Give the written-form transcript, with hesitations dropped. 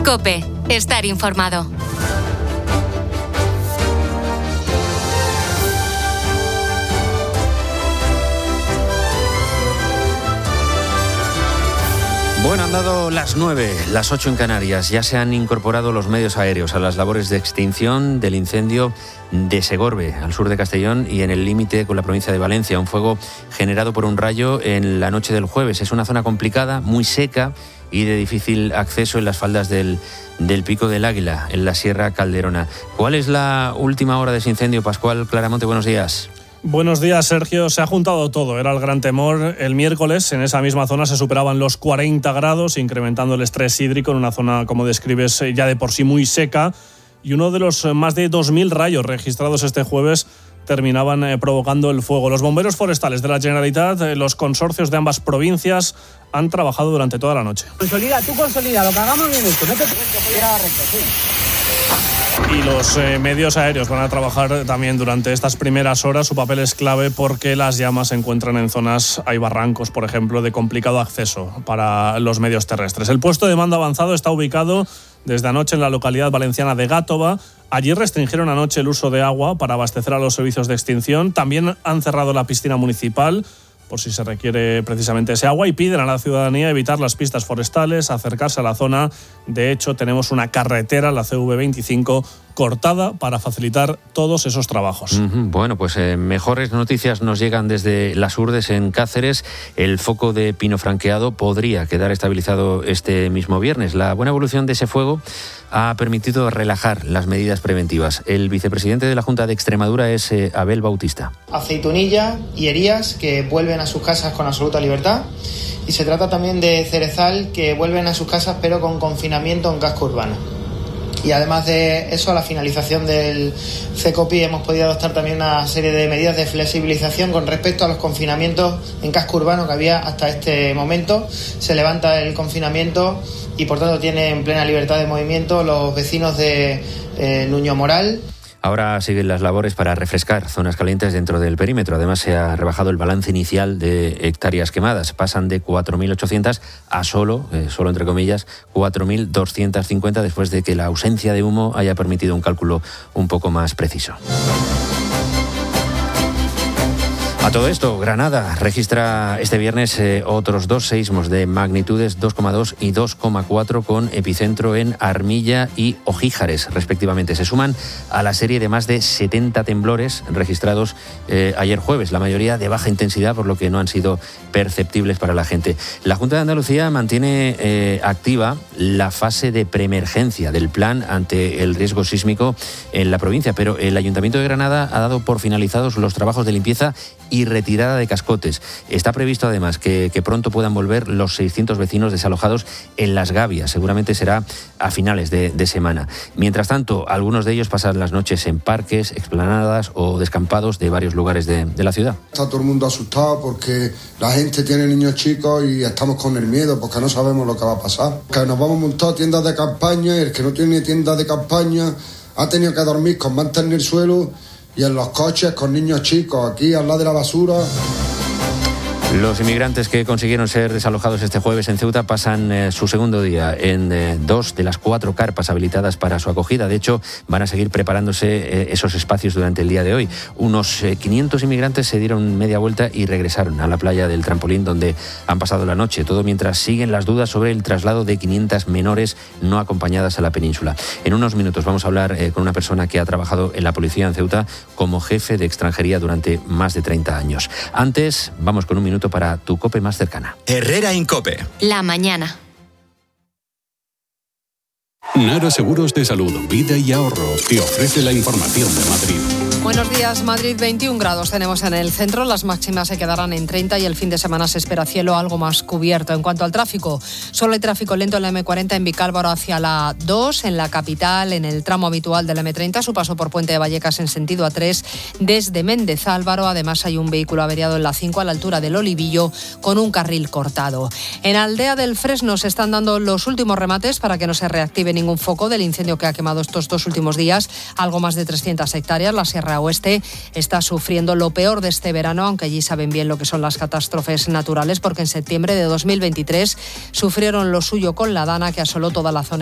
COPE. Estar informado. Bueno, han dado las 9, las 8 en Canarias. Ya se han incorporado los medios aéreos a las labores de extinción del incendio de Segorbe, al sur de Castellón y en el límite con la provincia de Valencia. Un fuego generado por un rayo en la noche del jueves. Es una zona complicada, muy seca y de difícil acceso en las faldas del Pico del Águila, en la Sierra Calderona. ¿Cuál es la última hora de ese incendio, Pascual Claramonte? Buenos días. Buenos días, Sergio. Se ha juntado todo. Era el gran temor. El miércoles, en esa misma zona, se superaban los 40 grados, incrementando el estrés hídrico en una zona, como describes, ya de por sí muy seca. Y uno de los más de 2.000 rayos registrados este jueves terminaban provocando el fuego. Los bomberos forestales de la Generalitat, los consorcios de ambas provincias, han trabajado durante toda la noche. Consolida, lo que hagamos bien hecho. No te Y los medios aéreos van a trabajar también durante estas primeras horas. Su papel es clave porque las llamas se encuentran en zonas, hay barrancos, por ejemplo, de complicado acceso para los medios terrestres. El puesto de mando avanzado está ubicado desde anoche en la localidad valenciana de Gátova. Allí restringieron anoche el uso de agua para abastecer a los servicios de extinción. También han cerrado la piscina municipal por si se requiere precisamente ese agua, y piden a la ciudadanía evitar las pistas forestales, acercarse a la zona. De hecho, tenemos una carretera, la CV25, cortada para facilitar todos esos trabajos. Bueno, pues mejores noticias nos llegan desde Las Urdes, en Cáceres. El foco de pino franqueado podría quedar estabilizado este mismo viernes. La buena evolución de ese fuego ha permitido relajar las medidas preventivas. El vicepresidente de la Junta de Extremadura es Abel Bautista. Aceitunilla y Herías, que vuelven a sus casas con absoluta libertad. Y se trata también de Cerezal, que vuelven a sus casas pero con confinamiento en casco urbano. Y además de eso, a la finalización del CECOPI hemos podido adoptar también una serie de medidas de flexibilización con respecto a los confinamientos en casco urbano que había hasta este momento. Se levanta el confinamiento y por tanto tienen plena libertad de movimiento los vecinos de Nuño Moral. Ahora siguen las labores para refrescar zonas calientes dentro del perímetro. Además, se ha rebajado el balance inicial de hectáreas quemadas. Pasan de 4.800 a solo entre comillas, 4.250, después de que la ausencia de humo haya permitido un cálculo un poco más preciso. A todo esto, Granada registra este viernes otros 2 seísmos de magnitudes 2,2 y 2,4 con epicentro en Armilla y Ojíjares, respectivamente. Se suman a la serie de más de 70 temblores registrados ayer jueves, la mayoría de baja intensidad, por lo que no han sido perceptibles para la gente. La Junta de Andalucía mantiene activa la fase de preemergencia del plan ante el riesgo sísmico en la provincia, pero el Ayuntamiento de Granada ha dado por finalizados los trabajos de limpieza y retirada de cascotes. Está previsto además que pronto puedan volver los 600 vecinos desalojados en Las Gavias. Seguramente será a finales de semana. Mientras tanto, algunos de ellos pasan las noches en parques, explanadas o descampados de varios lugares de la ciudad. Está todo el mundo asustado porque la gente tiene niños chicos y estamos con el miedo porque no sabemos lo que va a pasar. Que nos vamos a montar tiendas de campaña y el que no tiene tiendas de campaña ha tenido que dormir con mantas en el suelo y en los coches con niños chicos, aquí al lado de la basura. Los inmigrantes que consiguieron ser desalojados este jueves en Ceuta pasan su segundo día en 2 de las 4 carpas habilitadas para su acogida. De hecho, van a seguir preparándose esos espacios durante el día de hoy. Unos 500 inmigrantes se dieron media vuelta y regresaron a la playa del Trampolín, donde han pasado la noche. Todo mientras siguen las dudas sobre el traslado de 500 menores no acompañadas a la península. En unos minutos vamos a hablar con una persona que ha trabajado en la policía en Ceuta como jefe de extranjería durante más de 30 años. Antes, vamos con un minuto para tu COPE más cercana. Herrera Incope. La mañana. Nara Seguros de Salud, Vida y Ahorro te ofrece la información de Madrid. Buenos días, Madrid. 21 grados tenemos en el centro, las máximas se quedarán en 30 y el fin de semana se espera cielo algo más cubierto. En cuanto al tráfico, solo hay tráfico lento en la M40 en Vicálvaro hacia la 2, en la capital, en el tramo habitual de la M30, su paso por Puente de Vallecas en sentido A3 desde Méndez Álvaro. Además hay un vehículo averiado en la 5 a la altura del Olivillo con un carril cortado. En Aldea del Fresno se están dando los últimos remates para que no se reactive ningún foco del incendio que ha quemado estos 2 últimos días algo más de 300 hectáreas. La Sierra Oeste está sufriendo lo peor de este verano, aunque allí saben bien lo que son las catástrofes naturales, porque en septiembre de 2023 sufrieron lo suyo con la Dana, que asoló toda la zona